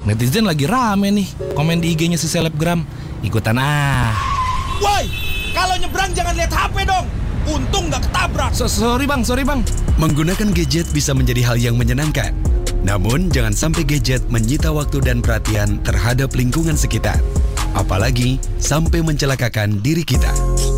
netizen lagi rame nih komen di IG-nya si selebgram. Ikutan ah. Woi, kalau nyebrang jangan lihat HP dong. Untung nggak ketabrak. Sorry bang. Menggunakan gadget bisa menjadi hal yang menyenangkan. Namun jangan sampai gadget menyita waktu dan perhatian terhadap lingkungan sekitar. Apalagi sampai mencelakakan diri kita.